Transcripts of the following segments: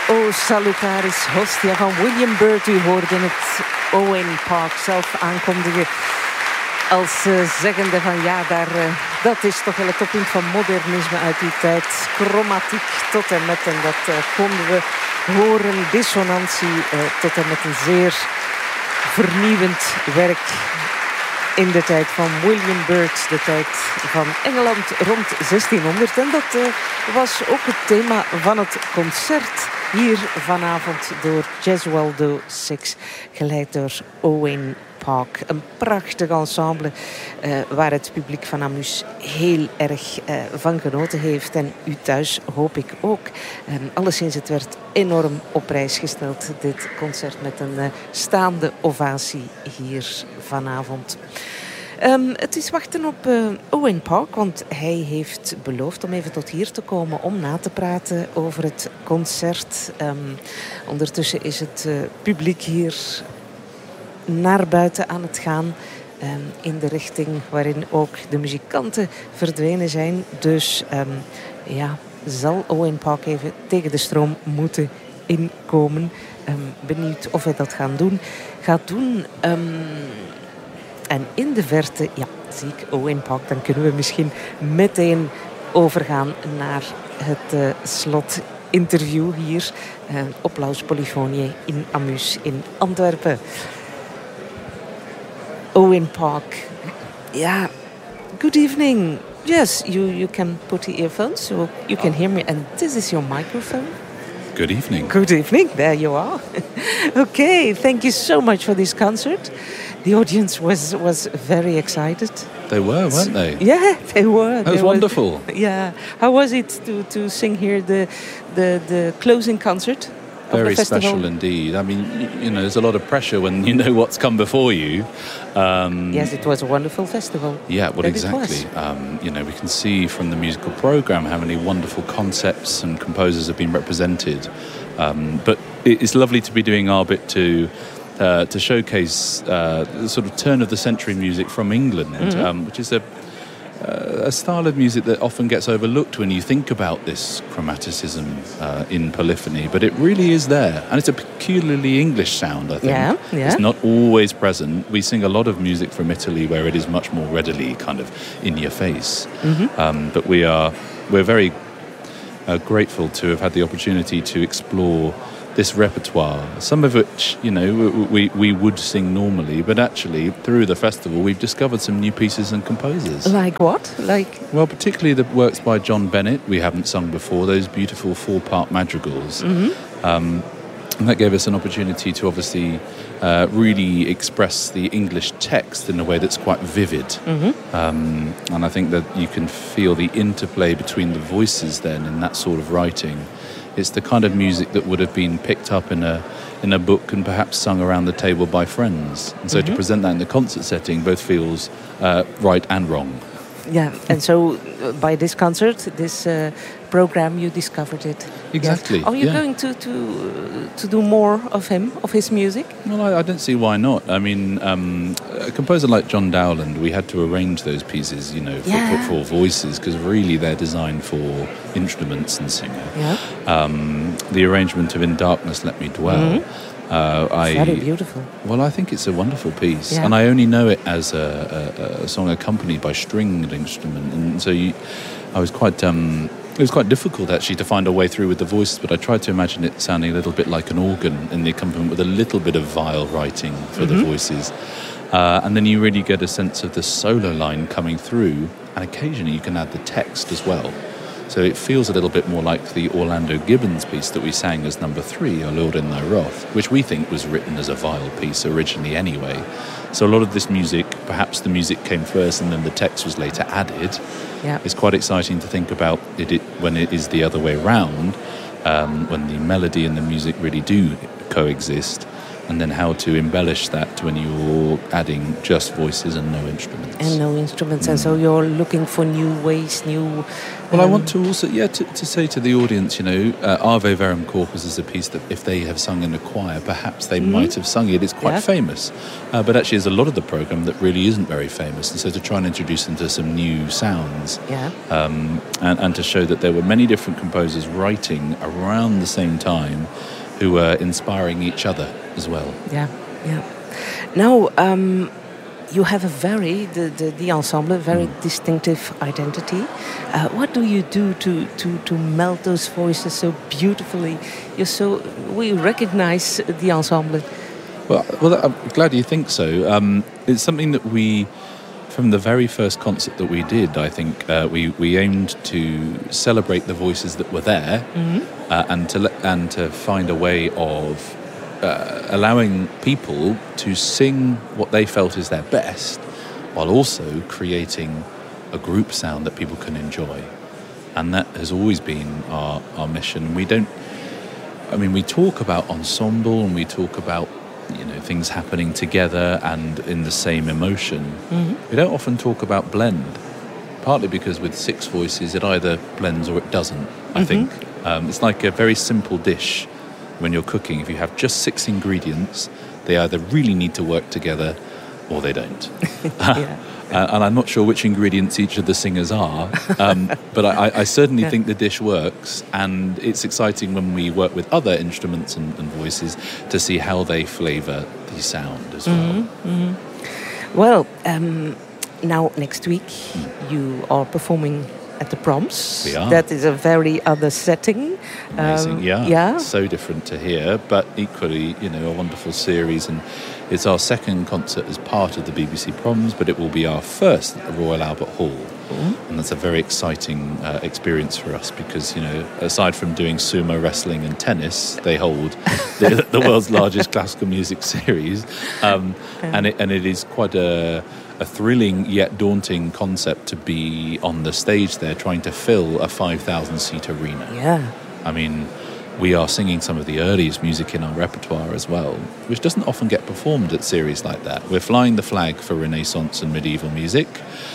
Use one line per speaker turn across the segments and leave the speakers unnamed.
O Salutaris Hostia van William Byrd. U hoorde het Owain Park zelf aankondigen als zeggende van ja, dat is toch wel het toppunt van modernisme uit die tijd. Chromatiek tot en met, en dat konden we horen, dissonantie tot en met een zeer vernieuwend werk in de tijd van William Byrd, de tijd van Engeland rond 1600. En dat was ook het thema van het concert hier vanavond door Gesualdo Six, geleid door Owain Park. Een prachtig ensemble waar het publiek van Amus heel erg van genoten heeft. En u thuis hoop ik ook. Alleszins, het werd enorm op prijs gesteld, dit concert, met een staande ovatie hier vanavond. Het is wachten op Owain Park, want hij heeft beloofd om even tot hier te komen om na te praten over het concert. Ondertussen is het publiek hier naar buiten aan het gaan, in de richting waarin ook de muzikanten verdwenen zijn. Dus zal Owain Park even tegen de stroom moeten inkomen. Benieuwd of hij dat gaat doen. En in de verte, zie ik Owain Park. Dan kunnen we misschien meteen overgaan naar het slotinterview hier op Laus Polyphonie in Amus in Antwerpen. Owain Park. Good evening. Yes, you can put the earphones so you can hear me. And this is your microphone.
Good evening.
Good evening. There you are. Okay, thank you so much for this concert. The audience was very excited.
They were, weren't they?
Yeah, they were.
That was wonderful.
Yeah. How was it to sing here the closing concert?
Very special indeed. I mean, there's a lot of pressure when you know what's come before you.
Yes, it was a wonderful festival.
Yeah, well, exactly. We can see from the musical program how many wonderful concepts and composers have been represented. But it's lovely to be doing our bit to showcase the sort of turn of the century music from England, which is a style of music that often gets overlooked when you think about this chromaticism in polyphony, but it really is there, and it's a peculiarly English sound, I think.
Yeah.
It's not always present. We sing a lot of music from Italy where it is much more readily kind of in your face. But we're very grateful to have had the opportunity to explore this repertoire, some of which, we would sing normally, but actually, through the festival, we've discovered some new pieces and composers.
Like what?
Well, particularly the works by John Bennett, we haven't sung before, those beautiful 4-part madrigals. And that gave us an opportunity to obviously really express the English text in a way that's quite vivid. And I think that you can feel the interplay between the voices then in that sort of writing. It's the kind of music that would have been picked up in a book and perhaps sung around the table by friends. And so to present that in the concert setting both feels right and wrong.
Yeah, and so by this concert, this program, you discovered it.
Exactly.
Yes. Are you going to do more of his music?
Well, I don't see why not. I mean, a composer like John Dowland, we had to arrange those pieces, for voices, because really they're designed for instruments and singer.
Yeah.
The arrangement of In Darkness Let Me Dwell.
Very beautiful.
Well, I think it's a wonderful piece,
yeah.
And I only know it as a song accompanied by stringed instrument, and so I was quite. It was quite difficult actually to find a way through with the voices, but I tried to imagine it sounding a little bit like an organ in the accompaniment with a little bit of viol writing for the voices, and then you really get a sense of the solo line coming through, and occasionally you can add the text as well. So it feels a little bit more like the Orlando Gibbons piece that we sang as number 3, O Lord in Thy Wrath, which we think was written as a viol piece originally anyway. So a lot of this music, perhaps the music came first and then the text was later added.
Yeah.
It's quite exciting to think about it when it is the other way round, when the melody and the music really do coexist, and then how to embellish that when you're adding just voices and no instruments.
And so you're looking for new ways, new
Well, I want to also, to say to the audience, Ave Verum Corpus is a piece that if they have sung in a choir, perhaps they might have sung it. It's quite famous. But actually, there's a lot of the programme that really isn't very famous. And so to try and introduce them to some new sounds and to show that there were many different composers writing around the same time who were inspiring each other as well.
Yeah. Now, you have the ensemble, a very distinctive identity. What do you do to melt those voices so beautifully? We recognize the ensemble.
Well, I'm glad you think so. It's something that from the very first concert that we did, I think we aimed to celebrate the voices that were there, and to find a way of allowing people to sing what they felt is their best, while also creating a group sound that people can enjoy. And that has always been our mission. We talk about ensemble and we talk about things happening together and in the same emotion. We don't often talk about blend, partly because with 6 voices it either blends or it doesn't, I think. It's like a very simple dish. When you're cooking, if you have just 6 ingredients, they either really need to work together or they don't. And I'm not sure which ingredients each of the singers are, but I certainly think the dish works, and it's exciting when we work with other instruments and voices to see how they flavour the sound as well.
Well, now next week you are performing at the Proms.
We are.
That is a very other setting.
Amazing, so different to here, but equally, a wonderful series. And it's our second concert as part of the BBC Proms, but it will be our first at the Royal Albert Hall. And that's a very exciting experience for us because, aside from doing sumo, wrestling and tennis, they hold the world's largest classical music series. And it is quite a thrilling yet daunting concept to be on the stage there trying to fill a 5,000-seat arena.
Yeah.
I mean, we are singing some of the earliest music in our repertoire as well, which doesn't often get performed at series like that. We're flying the flag for Renaissance and medieval music,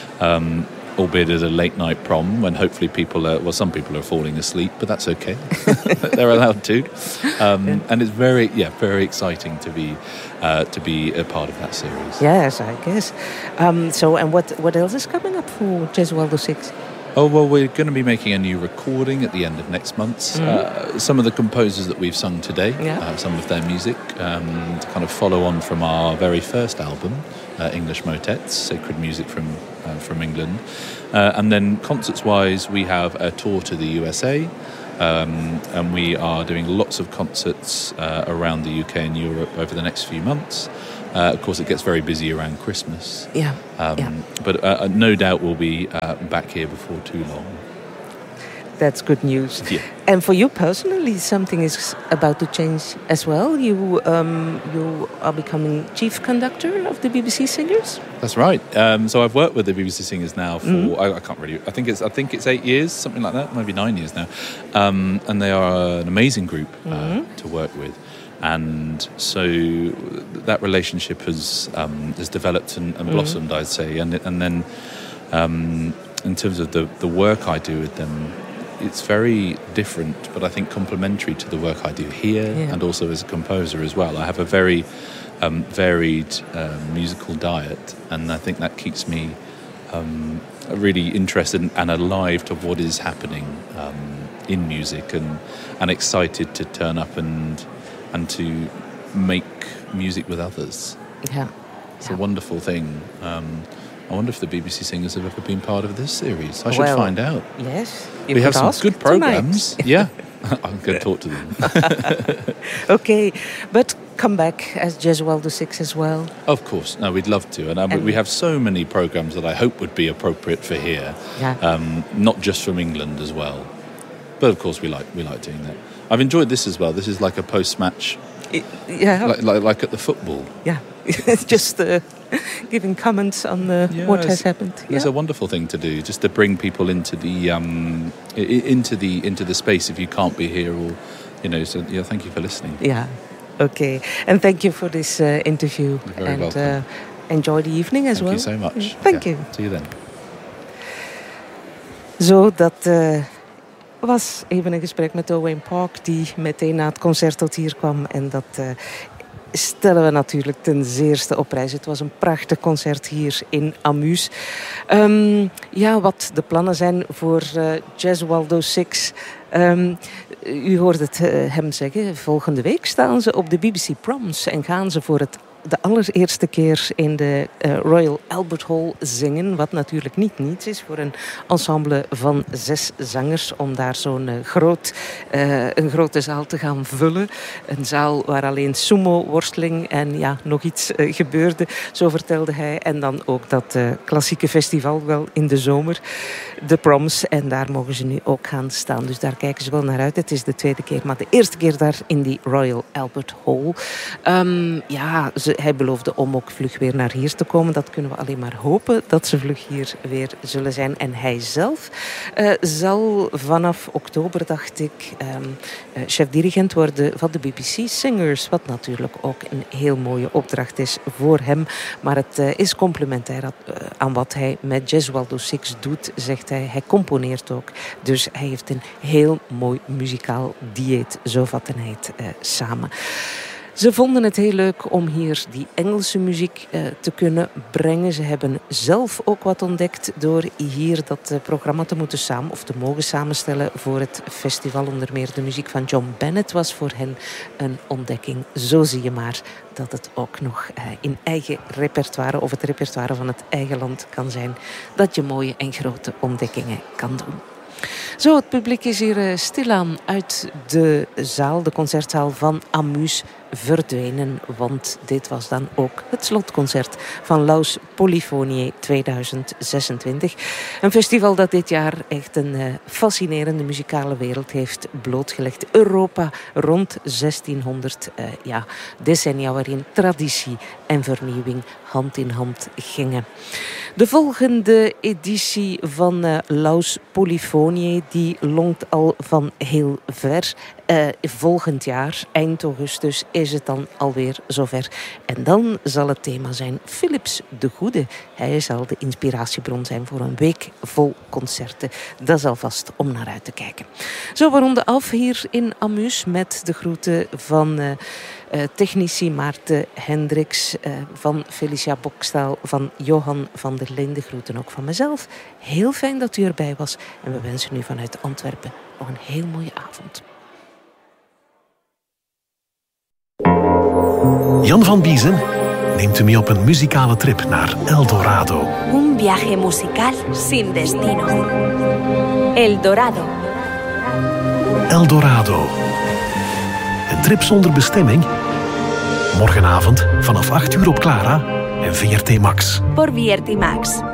albeit at a late-night prom when hopefully some people are falling asleep, but that's okay. They're allowed to. And it's very exciting to be a part of that series.
Yes, I guess. And what else is coming up for Gesualdo 6?
Oh, well, we're going to be making a new recording at the end of next month. Some of the composers that we've sung today, some of their music, to kind of follow on from our very first album, English Motets, Sacred Music from England. And then concerts-wise, we have a tour to the USA, and we are doing lots of concerts around the UK and Europe over the next few months. Of course, it gets very busy around Christmas. But no doubt we'll be back here before too long.
That's good news.
Yeah.
And for you personally, something is about to change as well. You are becoming chief conductor of the BBC Singers.
That's right. So I've worked with the BBC Singers now for I can't really. I think it's 8 years, something like that, maybe 9 years now. And they are an amazing group to work with. And so that relationship has developed and blossomed, I'd say. And then in terms of the work I do with them, it's very different, but I think complementary to the work I do here and also as a composer as well. I have a very varied musical diet, and I think that keeps me really interested and alive to what is happening in music and excited to turn up and to make music with others.
Yeah.
It's a wonderful thing. I wonder if the BBC Singers have ever been part of this series. I should find out.
Yes.
We have some good programmes. Yeah. I'm going to talk to them.
Okay. But come back as Gesualdo 6 as well.
Of course. No, we'd love to. And we have so many programmes that I hope would be appropriate for here.
Yeah.
Not just from England as well. But of course we like doing that. I've enjoyed this as well. This is like a post-match. Like at the football.
Yeah. Just giving comments on what has happened.
It's a wonderful thing to do, just to bring people into the space if you can't be here, or So thank you for listening.
Yeah. Okay. And thank you for this interview.
You're very welcome.
Enjoy the evening as well.
Thank you so much.
Thank you.
See you then.
Zo, dat was even een gesprek met Owain Park, die meteen na het concert tot hier kwam. En dat stellen we natuurlijk ten zeerste op prijs. Het was een prachtig concert hier in Amus. Wat de plannen zijn voor Gesualdo Six. U hoort het hem zeggen. Volgende week staan ze op de BBC Proms en gaan ze voor de allereerste keer in de Royal Albert Hall zingen. Wat natuurlijk niet niets is voor een ensemble van 6 zangers. Om daar zo'n een grote zaal te gaan vullen. Een zaal waar alleen sumo-worsteling en nog iets gebeurde. Zo vertelde hij. En dan ook dat klassieke festival wel in de zomer. De Proms. En daar mogen ze nu ook gaan staan. Dus daar kijken ze wel naar uit. Het is de tweede keer. Maar de eerste keer daar in die Royal Albert Hall. Hij beloofde om ook vlug weer naar hier te komen. Dat kunnen we alleen maar hopen, dat ze vlug hier weer zullen zijn. En hij zelf zal vanaf oktober, dacht ik, chef-dirigent worden van de BBC Singers. Wat natuurlijk ook een heel mooie opdracht is voor hem. Maar het is complementair aan wat hij met Gesualdo Six doet, zegt hij. Hij componeert ook. Dus hij heeft een heel mooi muzikaal dieet. Zo vatten hij het samen. Ze vonden het heel leuk om hier die Engelse muziek te kunnen brengen. Ze hebben zelf ook wat ontdekt door hier dat programma te mogen samenstellen voor het festival. Onder meer de muziek van John Bennett was voor hen een ontdekking. Zo zie je maar dat het ook nog in eigen repertoire of het repertoire van het eigen land kan zijn. Dat je mooie en grote ontdekkingen kan doen. Zo, het publiek is hier stilaan uit de zaal, de concertzaal van Amus, verdwenen. Want dit was dan ook het slotconcert van Laus Polyphoniae 2026. Een festival dat dit jaar echt een fascinerende muzikale wereld heeft blootgelegd. Europa rond 1600 decennia waarin traditie en vernieuwing hand in hand gingen. De volgende editie van Laus Polyphoniae die longt al van heel ver. Volgend jaar, eind augustus, is het dan alweer zover. En dan zal het thema zijn Philips de Goede. Hij zal de inspiratiebron zijn voor een week vol concerten. Dat is alvast om naar uit te kijken. Zo, we ronden af hier in Amus met de groeten van technici Maarten Hendricks, van Felicia Bokstaal, van Johan van der Linden. Groeten ook van mezelf. Heel fijn dat u erbij was. En we wensen u vanuit Antwerpen nog een heel mooie avond.
Jan van Biezen neemt u mee op een muzikale trip naar El Dorado.
Un viaje musical sin destino. El Dorado.
El Dorado. Een trip zonder bestemming? Morgenavond vanaf 8 uur op Clara en VRT Max.
Por VRT Max.